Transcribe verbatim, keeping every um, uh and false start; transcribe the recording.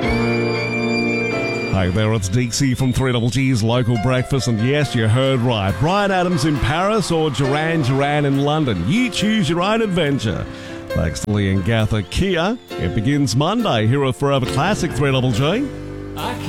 Hey there, it's Dixie from three G's Local Breakfast, and yes, you heard right. Bryan Adams in Paris or Duran Duran in London. You choose your own adventure. Thanks to Lee and Gather Kia. It begins Monday here at Forever Classic three G.